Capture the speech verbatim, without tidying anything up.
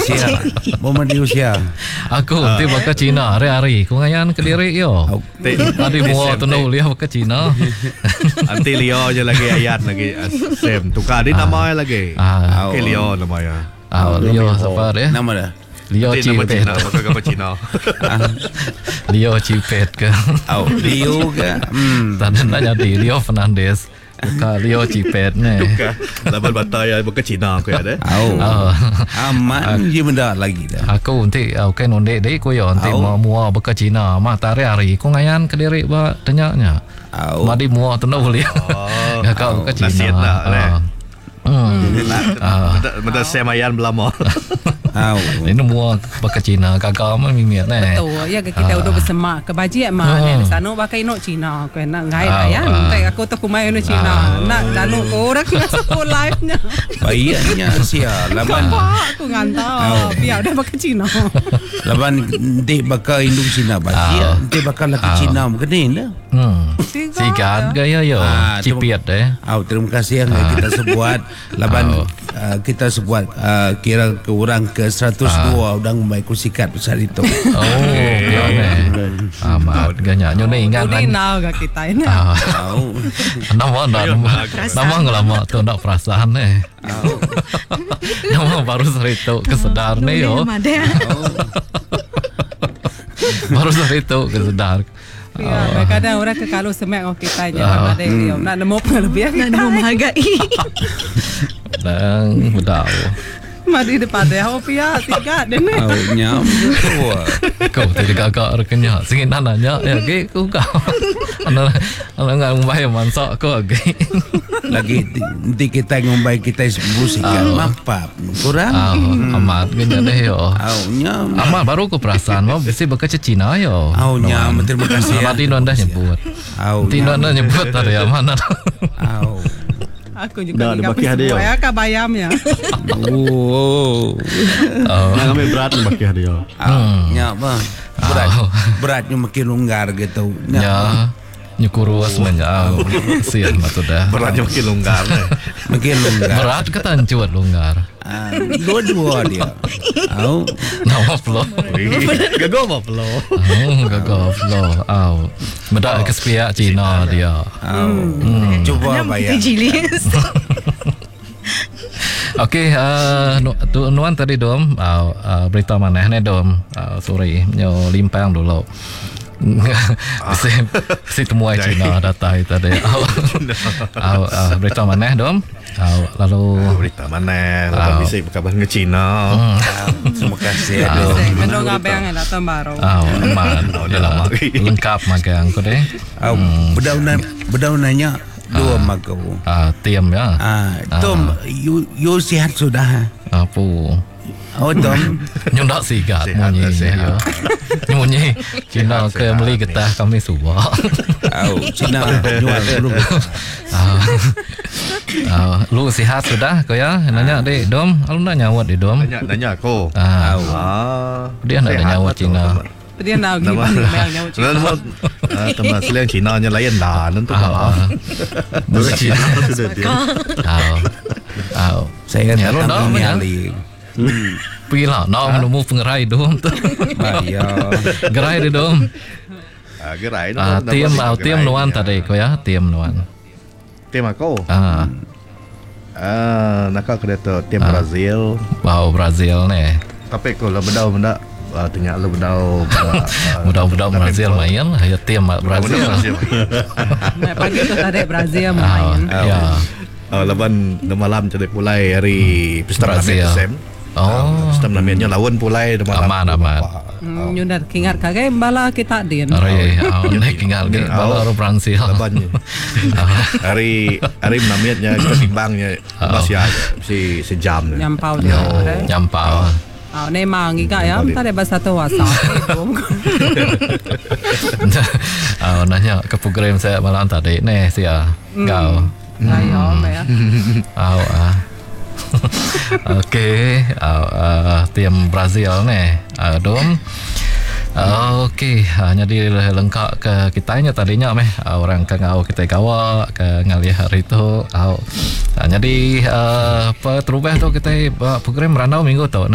usia. Momen di usia. Aku nanti bakal Cina hari-hari. Kau ngayan ke diri yo. Tadi mua tu nak lihat bakal Cina. Nanti Leo je lagi ayat lagi. Same. Tukar dia namanya lagi. Ah, okay, Leo namanya. Ah, Leo siapa dia? Nama dah. Leo Nanti nama Cipet. Cina. Maka apa Cina. Leo Cipet ke? Oh, Leo ke? Hmm. Tadi nak jadi Leo Fernandez. Bukan Leo Cipet ni. Tukar. Laban batai ya. Bukan Cina aku ya deh. Oh. Oh. Aman je benda lagi dah. Aku nanti okay nonde deh aku yo nanti Au. mau mua bakal Cina. Mah tari hari. Kau ngayan ke diri ba tanyanya. Oh. Madi mua tu nak boleh. Oh. Kau ke Cina. Nasihat lah, leh. Hmm. Mata semayan belamo. Oh. Ini mua bakal Cina kakak mah mimiat ni. Betul. Ya kita udah bersemak ke baji mak ni sana pakai nok Cina. Kau nak ngai Ah, ya. ah. Tak aku tak kumai nok Cina. Nak danu ko orang nak support live-nya. Baiknya sia. Laban Apa aku ngantau. Biar dah pakai Cina. laban dek bakal induk Cina bagi. Ah. Dek bakal laki Cina mungkin lah. Hmm. Tiga. Sikat gaya yo. Ah, Cipiat deh. Oh, terima kasih yang kita sebuat laban uh, kita sebuat uh, kira ke orang ke seratus dua udah membaik kusikat besar itu. Oh, ya ni. Amat ganya. Nyo ni ingat Udi kan. now ke kita ini. Ah, Oh. nama dah nama ngelama tu nak perasaan ni. Nama baru seritu kesedar ni yo. Baru seritu kesedar. Ya, kadang orang ke kalau semak dengan kita je nama dia dia nak nemu lebih Nak kita. menghargai. Dan bedau. Mari depan dia oh pia tiga dia ni. Oh, nyam tua. Kau tadi kakak rekenya. Singin nanya ya ke kau kau. Anak anak ngan bayar mansak kau lagi. Lagi nanti kita ngombai kita musikan mapap. Kurang. Ah, amat ganya deh yo. Oh, nyam. Amat baru aku perasan mau besi bekerja Cina yo. Oh, nyam. Terima kasih. Amat Tino anda nyebut. Oh, Tino anda nyebut tadi ya mana? Oh. Aku juga Dah, ingat dia bagi hadiah. semua ya kabayamnya. Oh. Oh. Yang kami berat ni bagi dia. Ah, nyam bang. Berat. Oh. Beratnya makin longgar gitu. Ya. Nyukuru sebenarnya. Sian matu dah. Beratnya makin longgar ni. Makin longgar. Berat ke tancuat longgar. Ah, dua-dua dia. Oh. Nama flow. Gagal apa pelo? Oh, gagal flow. Au. Medak ke sepia Cina dia. Oh. Cuba bayar. Jilis. Okey, uh, nu, tu nuan tadi dom, uh, uh, berita mana ni dom? Uh, sorry, nyo limpang dulu. si si temu Cina datang tadi. Au, au, uh, berita mana dom? Au, lalu Berita mana? Lepas bisa berkabar dengan Cina. Terima kasih. Ah. Aduh. Mendong abang yang datang baru. au, aman. dah lama lagi. Lengkap magang aku deh. Oh, bedaunan bedaunan dua makau. Ah, tiam ya. Ah, Tom, you you sihat sudah? Apa? Oh, Tom. Nyundak sigat Sihat, munyi sihat. ya. Nyunyi Cina Sihat, ke sihat beli ni. getah kami suba. Oh, Cina jual dulu. Ah, ah, lu sihat sudah kau ya? Nanya dek dom, lu nak nyawat di dom. Nanya nanya aku. Ah, Ah, dia nak sehat nyawa lah tu. Cina. Dia nak pergi balik bayang nyawa Lalu Cina. ah, teman selain Cina nya lain dah nentu Ah, kalah. Bukan Cina. Sudah dia. Ah, ah, Saya Ya, lu nak datang apa, ini ya? ali. pergi lah. Nak menemu pengerai dom tu. Bayar. Gerai di dom. Ah, gerai tu. Ah, tiam, ah, tiam nuan tadi kau ya, tiam nuan. Tim aku. Ah, Ah, nak aku dia tu tim Brazil. wow Brazil ni. Tapi aku lah bedau benda. Ah, tanya lu bedau. Mudah-mudah Brazil main, ya tim Brazil. Nak pagi tu tadi Brazil Ah, main. ya. Oh, laban de malam jadi pulai hari pesta Brazil. Namit Sem. Oh, Pesta Namitnya lawan pulai de malam. Aman, aman. Hmm, Nyunda kingat kagak bala kita din. Hari, oh, naik tinggal ke baru Brazil. Laban hari hari Namitnya kita timbangnya masih ada si sejam ni. Nyampau dia. Nyampau. Ah, ni mang giga ya. Tadi bahasa tu wasa. Oh, nanya ke program saya malam tadi. Nih sia, kau. Ayo, ya. Oh, ah. Okey, oh, uh, tim Brazil nih. Uh, dom. Uh, Okey, uh, jadi lengkap ke kitanya tadinya meh uh, orang ke ngau kita kawa ke ngalih hari tu. Uh, uh, jadi uh, apa terubah tu kita uh, program randau minggu tu.